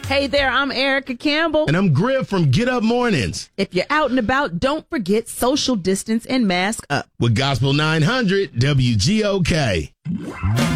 Hey there, I'm Erica Campbell. And I'm Griff from Get Up Mornings. If you're out and about, don't forget social distance and mask up. With Gospel 900 WGOK.